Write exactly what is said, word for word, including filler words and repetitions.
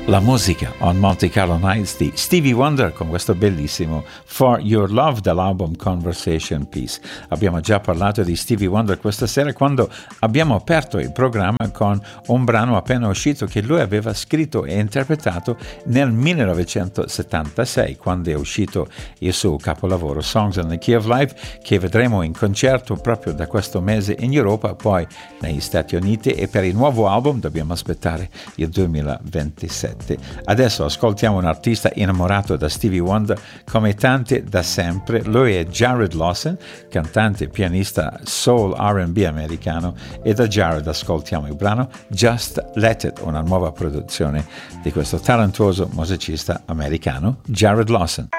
La musica on Monte Carlo Nights di Stevie Wonder con questo bellissimo For Your Love dall'album Conversation Piece. Abbiamo già parlato di Stevie Wonder questa sera quando abbiamo aperto il programma con un brano appena uscito che lui aveva scritto e interpretato nel millenovecentosettantasei, quando è uscito il suo capolavoro Songs in the Key of Life, che vedremo in concerto proprio da questo mese in Europa, poi negli Stati Uniti, e per il nuovo album dobbiamo aspettare il duemilaventisette. Adesso ascoltiamo un artista innamorato da Stevie Wonder come tanti da sempre. Lui è Jared Lawson, cantante e pianista soul R and B americano, e da Jared ascoltiamo il brano Just Let It, una nuova produzione di questo talentuoso musicista americano Jared Lawson.